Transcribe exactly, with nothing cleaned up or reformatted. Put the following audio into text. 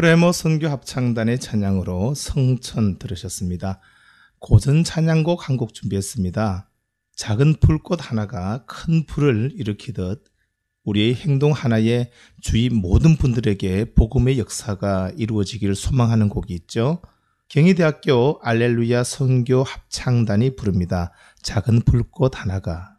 프레모 선교 합창단의 찬양으로 성천 들으셨습니다. 고전 찬양곡 한 곡 준비했습니다. 작은 불꽃 하나가 큰 불을 일으키듯 우리의 행동 하나에 주위 모든 분들에게 복음의 역사가 이루어지기를 소망하는 곡이 있죠. 경희대학교 알렐루야 선교 합창단이 부릅니다. 작은 불꽃 하나가.